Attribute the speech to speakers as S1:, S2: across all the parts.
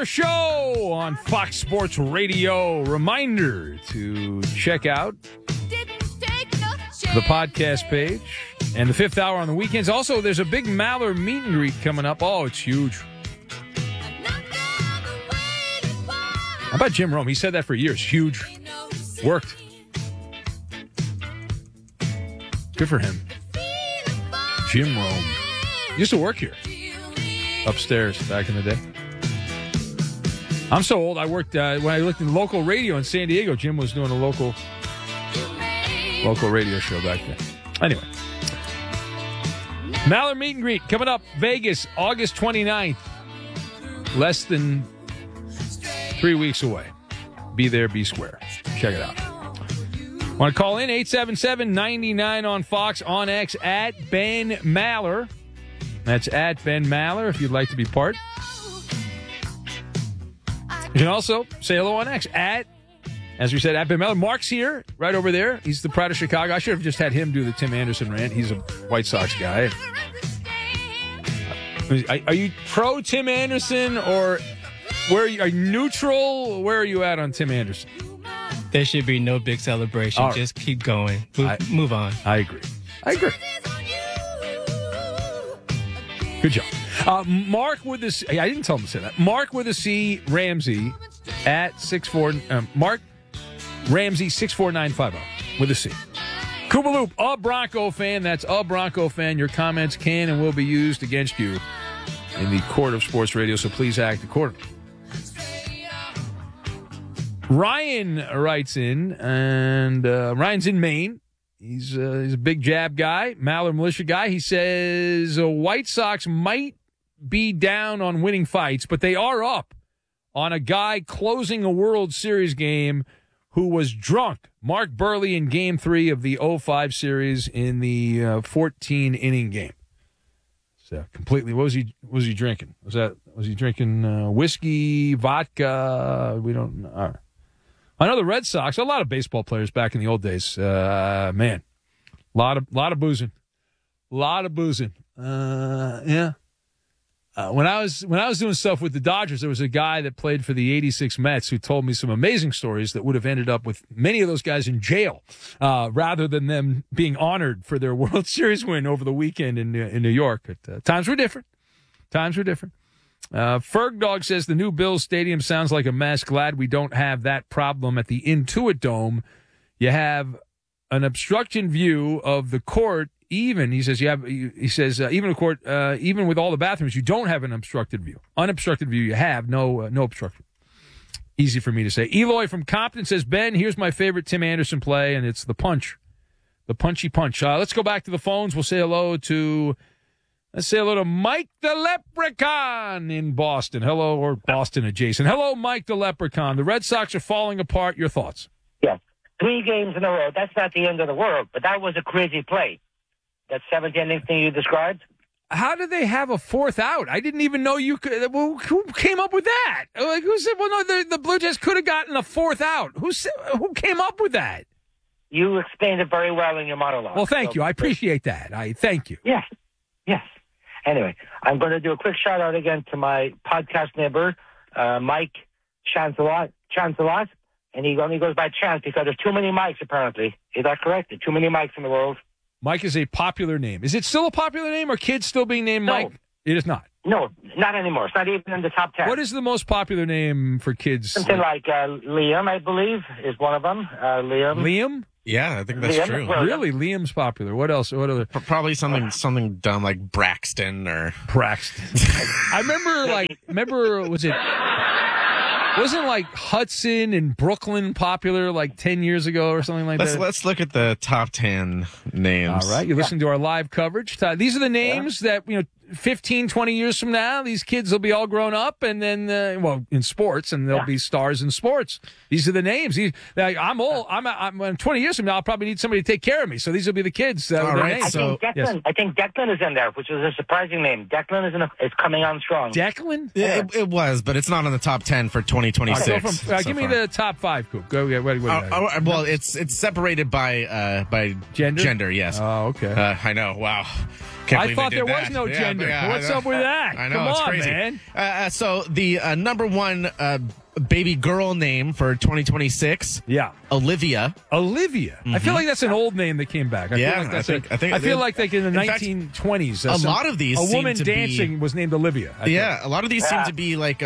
S1: Show on Fox Sports Radio. Reminder to check out the podcast page and the fifth hour on the weekends. Also, there's a big Maller meet and greet coming up. Oh, it's huge. How about Jim Rome? He said that for years. Huge. Worked. Good for him. Jim Rome. Used to work here. Upstairs back in the day. I'm so old. I worked when I looked in local radio in San Diego. Jim was doing a local radio show back then. Anyway, Maller meet and greet coming up. Vegas, August 29th. Less than 3 weeks away. Be there, be square. Check it out. Want to call in? 877-99 on Fox, on X, at Ben Maller. That's at Ben Maller if you'd like to be part. You can also say hello on X at, as we said, at Ben Maller. Mark's here, right over there. He's the pride of Chicago. I should have just had him do the Tim Anderson rant. He's a White Sox guy. Are you pro Tim Anderson, or are you neutral? Where are you at on Tim Anderson?
S2: There should be no big celebration. Right. Just keep going. Move on.
S1: I agree. Good job. Mark with the C. I didn't tell him to say that. Mark with a C, Ramsey at 64. Mark Ramsey 64950 with a C. Koopaloop, a Bronco fan. That's a Bronco fan. Your comments can and will be used against you in the court of sports radio, so please act accordingly. Ryan writes in, and Ryan's in Maine. He's a big Jab guy, Maller militia guy. He says White Sox might be down on winning fights, but they are up on a guy closing a World Series game who was drunk. Mark Burley in Game 3 of the 05 series in the 14-inning game. So completely, what was he drinking? Was he drinking whiskey, vodka? We don't know. All right. I know the Red Sox, a lot of baseball players back in the old days. Man, a lot of boozing. Yeah. When I was doing stuff with the Dodgers, there was a guy that played for the '86 Mets who told me some amazing stories that would have ended up with many of those guys in jail, rather than them being honored for their World Series win over the weekend in New York. But times were different. Ferg Dog says the new Bills Stadium sounds like a mess. Glad we don't have that problem at the Intuit Dome. You have an obstruction view of the court. Even he says even a court, even with all the bathrooms, you don't have an obstructed view. Unobstructed view, you have no obstruction. Easy for me to say. Eloy from Compton says, Ben, here's my favorite Tim Anderson play, and it's the punch, the punchy punch. Let's go back to the phones. We'll say hello to Mike the Leprechaun in Boston. Hello, or Boston adjacent. Hello, Mike the Leprechaun. The Red Sox are falling apart. Your thoughts?
S3: Yes. 3 games in a row. That's not the end of the world, but that was a crazy play. That 7th inning thing you described?
S1: How did they have a 4th out? I didn't even know you could. Who came up with that? Like, who said, well, no, the Blue Jays could have gotten a 4th out? Who came up with that?
S3: You explained it very well in your monologue.
S1: Well, thank you. I appreciate that. Thank you.
S3: Yes. Anyway, I'm going to do a quick shout-out again to my podcast neighbor, Mike Chancelot, and he only goes by Chance because there's too many Mikes, apparently. Is that correct? There's too many Mikes in the world.
S1: Mike is a popular name. Is it still a popular name? Are kids still being named Mike? It is not.
S3: No, not anymore. It's not even in the top 10.
S1: What is the most popular name for kids?
S3: Something like Liam, I believe, is one of them.
S1: Liam?
S4: Yeah, I think that's true.
S1: Well, really? Liam's popular. What else? What other?
S4: Probably something dumb like Braxton or...
S1: Braxton. I remember, wasn't like Hudson and Brooklyn popular like 10 years ago or something like that?
S4: Let's look at the top 10 names.
S1: All right. You listen to our live coverage. These are the names that, 15, 20 years from now, these kids will be all grown up and then, in sports, and they'll be stars in sports. These are the names. I'm old. I'm 20 years from now, I'll probably need somebody to take care of me. So these will be the kids.
S4: All right.
S3: I think Declan is in there, which is a surprising name. Declan is coming on strong.
S1: Declan?
S4: Yeah, it was, but it's not on the top 10 for 2026.
S1: Give me the top 5, Coop. Go.
S4: Well, it's separated by
S1: gender.
S4: Yes.
S1: Oh, okay.
S4: I know. Wow.
S1: I thought there was no gender. What's up with that?
S4: I know,
S1: Come
S4: it's
S1: on,
S4: crazy.
S1: man.
S4: So the number one baby girl name for 2026.
S1: Yeah.
S4: Olivia.
S1: I feel like that's an old name that came back. I feel like in the 1920s.
S4: A lot of these
S1: a woman
S4: seem to
S1: dancing was named Olivia. I think.
S4: A lot of these seem to be like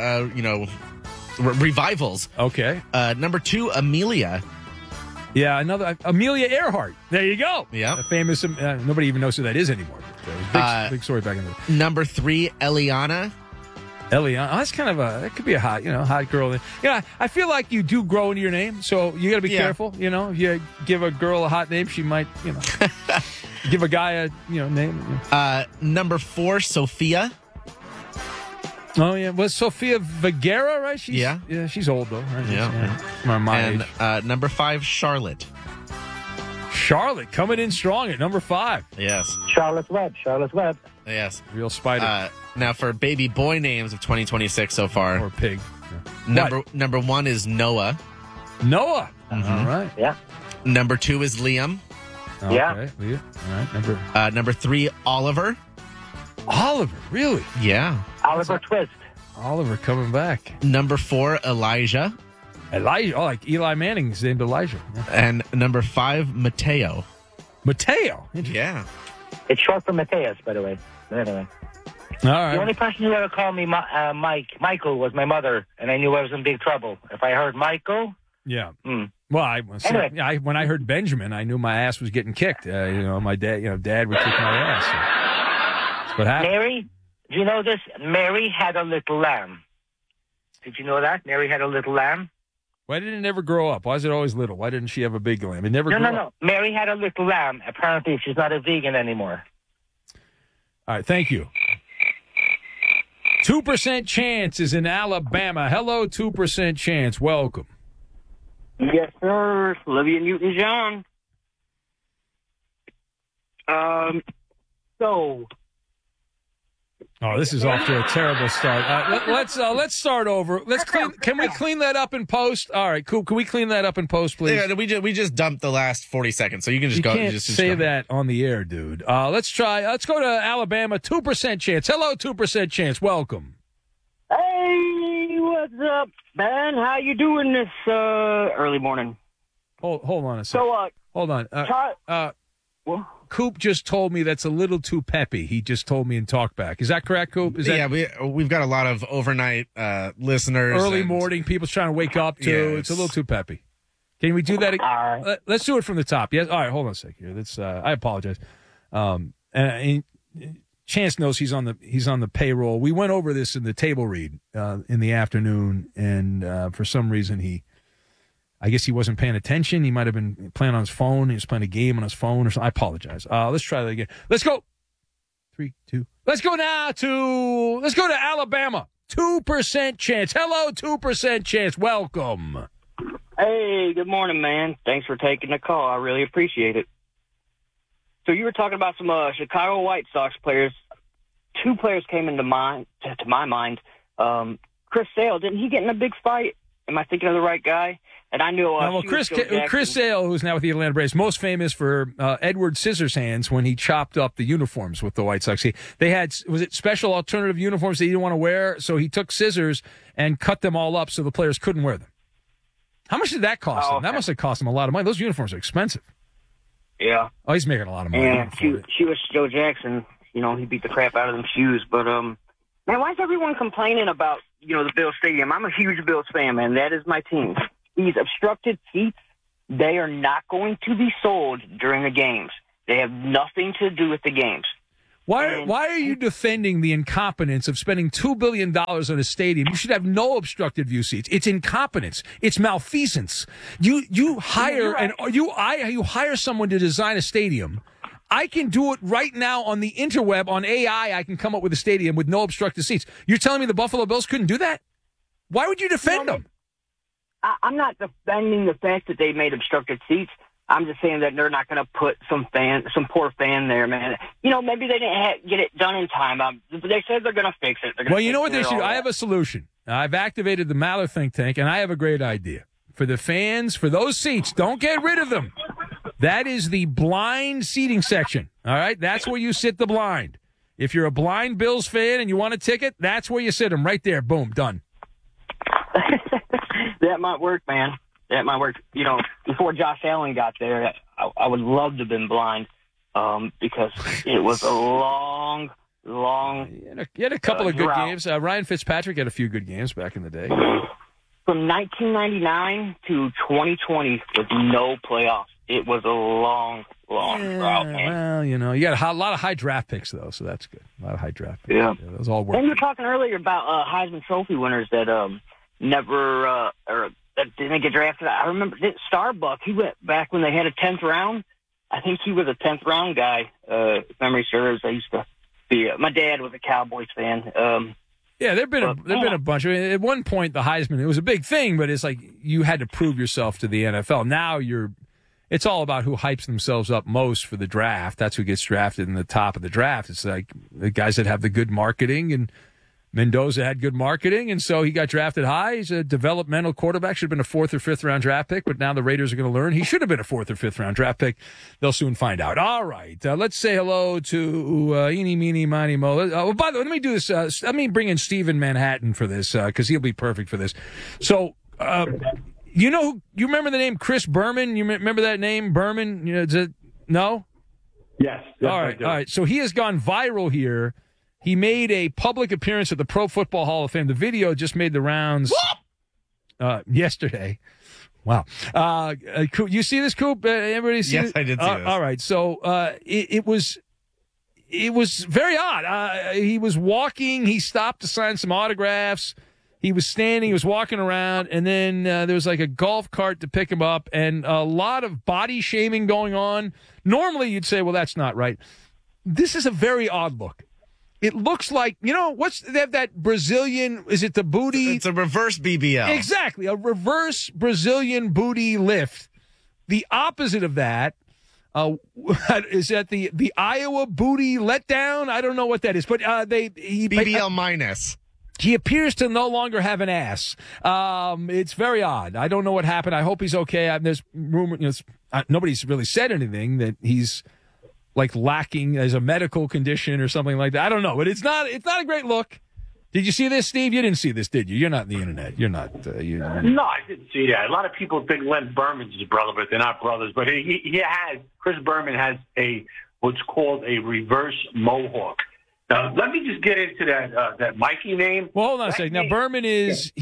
S4: revivals.
S1: Okay.
S4: Number 2, Amelia.
S1: Yeah, another Amelia Earhart. There you go.
S4: Yeah.
S1: A famous. Nobody even knows who that is anymore. Big story back in the day.
S4: Number 3, Eliana.
S1: Eliana. Oh, that's kind of that could be a hot girl. I feel like you do grow into your name, so you got to be careful. If you give a girl a hot name, she might, give a guy a, name.
S4: Number 4, Sophia.
S1: Oh yeah, was Sofia Vergara, right? She's old though. Right?
S4: Yeah.
S1: My age.
S4: Number 5, Charlotte.
S1: Charlotte coming in strong at number 5.
S4: Yes.
S3: Charlotte Webb.
S4: Yes.
S1: Real spider.
S4: Now for baby boy names of 2026 so far.
S1: Or pig.
S4: Number 1 is Noah.
S1: Noah. Mm-hmm. All right.
S3: Yeah.
S4: Number 2 is Liam.
S1: Okay.
S3: Yeah.
S1: All right.
S4: Number 3, Oliver.
S1: Oliver, really?
S4: Yeah.
S3: Oliver Twist.
S1: Oliver coming back.
S4: Number 4, Elijah.
S1: Elijah. Oh, like Eli Manning's named Elijah. Yeah.
S4: And number 5, Mateo.
S1: Mateo.
S4: Yeah.
S3: It's short for Mateus, by the way. But anyway.
S1: All right.
S3: The only person who ever called me Michael was my mother, and I knew I was in big trouble. If I heard Michael...
S1: Yeah. Well, when I heard Benjamin, I knew my ass was getting kicked. My dad would kick my ass. So that's what happened.
S3: Mary, do you know this? Mary had a little lamb. Did you know that? Mary had a little lamb.
S1: Why didn't it never grow up? Why is it always little? Why didn't she have a big lamb? It never grew up.
S3: No. Mary had a little lamb. Apparently, she's not a vegan anymore.
S1: All right, thank you. 2% Chance is in Alabama. Hello, 2% Chance. Welcome.
S5: Yes, sir. Olivia Newton-John.
S1: Oh, this is off to a terrible start. Let's start over. Can we clean that up in post? All right, cool. Can we clean that up in post, please?
S4: Yeah, we just dumped the last 40 seconds, so you can just go.
S1: You can't say that on the air, dude. Let's go to Alabama. 2% Chance. Hello, 2% Chance. Welcome.
S5: Hey, what's up, man? How you doing this early morning?
S1: Hold on a second.
S5: So,
S1: hold on.
S5: What?
S1: Coop just told me that's a little too peppy. He just told me in talkback. Is that correct, Coop?
S4: We've got a lot of overnight listeners.
S1: Early morning, people's trying to wake up, too.
S4: Yeah,
S1: it's a little too peppy. Can we do that again?
S5: All right.
S1: Let's do it from the top. Yes. All right, hold on a second here. That's I apologize. And Chance knows he's on the payroll. We went over this in the table read in the afternoon, and for some reason I guess he wasn't paying attention. He might have been playing on his phone. He was playing a game on his phone or something. I apologize. Let's try that again. Let's go. 3, 2. Let's go to Alabama. 2% Chance. Hello, 2% Chance. Welcome.
S5: Hey, good morning, man. Thanks for taking the call. I really appreciate it. So you were talking about some Chicago White Sox players. 2 players came to my mind. Chris Sale, didn't he get in a big fight? Am I thinking of the right guy? And I knew
S1: Chris Sale, who's now with the Atlanta Braves, most famous for Edward Scissorhands when he chopped up the uniforms with the White Sox. They had, was it special alternative uniforms that he didn't want to wear? So he took scissors and cut them all up so the players couldn't wear them. How much did that cost him? Okay. That must have cost him a lot of money. Those uniforms are expensive.
S5: Yeah.
S1: Oh, he's making a lot of money.
S5: Yeah, she was Joe Jackson. He beat the crap out of them shoes. But, man, why is everyone complaining about, the Bills Stadium? I'm a huge Bills fan, man. That is my team. These obstructed seats, they are not going to be sold during the games. They have nothing to do with the games.
S1: Why are you defending the incompetence of spending $2 billion on a stadium? You should have no obstructed view seats. It's incompetence. It's malfeasance. You hire you hire someone to design a stadium. I can do it right now on the interweb, on AI. I can come up with a stadium with no obstructed seats. You're telling me the Buffalo Bills couldn't do that? Why would you defend them?
S5: I'm not defending the fact that they made obstructed seats. I'm just saying that they're not going to put some poor fan there, man. Maybe they didn't get it done in time. They said they're going to fix it.
S1: Well, you know what they should do? I have a solution. I've activated the Maller think tank, and I have a great idea. For the fans, for those seats, don't get rid of them. That is the blind seating section. All right? That's where you sit the blind. If you're a blind Bills fan and you want a ticket, that's where you sit them right there. Boom, done.
S5: That might work, man. That might work. You know, before Josh Allen got there, I would love to have been blind because it was a long.
S1: He had a couple of good
S5: drought.
S1: games. Ryan Fitzpatrick had a few good games back in the day.
S5: From 1999 to 2020 with no playoffs. It was a long drought, man.
S1: Well, you know, you got a lot of high draft picks, though, so that's good. A lot of high draft picks.
S5: Yeah.
S1: Those all work.
S5: And you were talking earlier about Heisman Trophy winners that never or that didn't get drafted. I remember Starbuck. He went back when they had a 10th round. I think he was a 10th round guy. If memory serves. I used to be. My dad was a Cowboys fan.
S1: Yeah, there've been a bunch. I mean, at one point, the Heisman, it was a big thing, but it's like you had to prove yourself to the NFL. Now it's all about who hypes themselves up most for the draft. That's who gets drafted in the top of the draft. It's like the guys that have the good marketing, and Mendoza had good marketing, and so he got drafted high. He's a developmental quarterback. Should have been a 4th or 5th round draft pick, but now the Raiders are going to learn he should have been a 4th or 5th round draft pick. They'll soon find out. All right, let's say hello to Eeny, Meeny, Miny, Mo. By the way, let me do this. Let me bring in Steve in Manhattan for this because he'll be perfect for this. So, you remember the name Chris Berman? You remember that name, Berman? You know, no?
S6: Yes.
S1: All right. So he has gone viral here. He made a public appearance at the Pro Football Hall of Fame. The video just made the rounds yesterday. Wow. You see this, Coop? Everybody see
S4: Yes, I did see this.
S1: All right. So it was very odd. He was walking. He stopped to sign some autographs. He was standing. He was walking around. And then there was like a golf cart to pick him up and a lot of body shaming going on. Normally you'd say, well, that's not right. This is a very odd look. It looks like, they have that Brazilian, is it the booty?
S4: It's a reverse BBL.
S1: Exactly, a reverse Brazilian booty lift. The opposite of that is that the Iowa booty letdown. I don't know what that is, but
S4: BBL minus.
S1: He appears to no longer have an ass. It's very odd. I don't know what happened. I hope he's okay. There's rumor. Nobody's really said anything that he's like lacking as a medical condition or something like that. I don't know, but it's not a great look. Did you see this, Steve? You didn't see this, did you? You're not in the internet. You're not.
S6: No, I didn't see that. A lot of people think Len Berman's his brother, but they're not brothers. But Chris Berman has what's called a reverse mohawk. Now, let me just get into that Mikey name.
S1: Well, hold on a second. Now, Berman is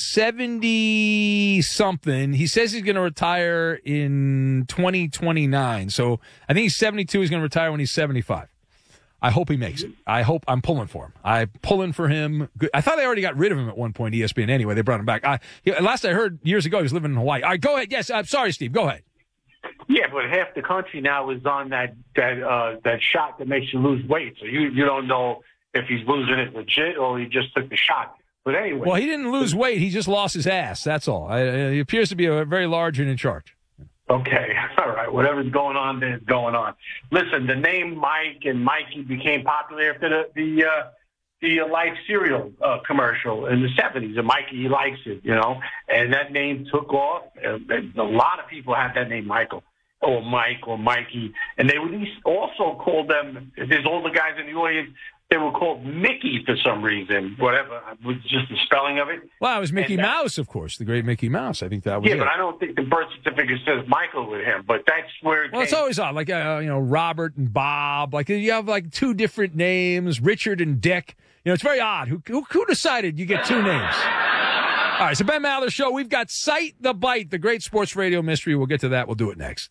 S1: 70-something. He says he's going to retire in 2029. So I think he's 72. He's going to retire when he's 75. I hope he makes it. I'm pulling for him. I'm pulling for him. I thought they already got rid of him at one point, ESPN. Anyway, they brought him back. Last I heard years ago, he was living in Hawaii. All right, go ahead. Yes, I'm sorry, Steve. Go ahead.
S6: Yeah, but half the country now is on that shot that makes you lose weight. So you don't know if he's losing it legit or he just took the shot. But anyway.
S1: Well, he didn't lose weight. He just lost his ass. That's all. He appears to be very large and in charge.
S6: Okay. All right. Whatever's going on there is going on. Listen, the name Mike and Mikey became popular after the Life cereal commercial in the 70s. And Mikey likes it, and that name took off. A lot of people have that name, Michael or Mike or Mikey. And they would also call them, there's older guys in the audience, they were called Mickey for some reason, whatever, was just the spelling of it.
S1: Well, it was Mickey Mouse, of course, the great Mickey Mouse. I think that was it.
S6: Yeah, but I don't think the birth certificate says Michael with him, but that's where it came.
S1: It's always odd, like, Robert and Bob. Like, you have, like, two different names, Richard and Dick. It's very odd. Who decided you get two names? All right, so Ben Maller Show. We've got Cite the Bite, the great sports radio mystery. We'll get to that. We'll do it next.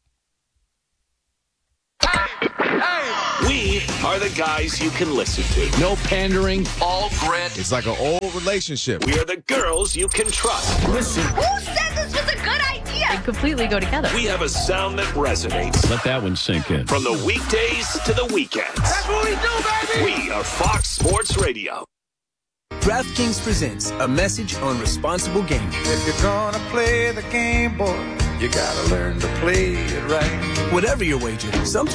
S7: We are the guys you can listen to. No pandering, all grit.
S8: It's like an old relationship.
S7: We are the girls you can trust.
S9: Listen. Who said this was a good idea? They completely go together.
S7: We have a sound that resonates.
S10: Let that one sink in.
S7: From the weekdays to the weekends.
S9: That's what we do, baby!
S7: We are Fox Sports Radio.
S11: DraftKings presents a message on responsible gaming.
S12: If you're gonna play the game, boy, you gotta learn to play it right.
S11: Whatever your wager, sometimes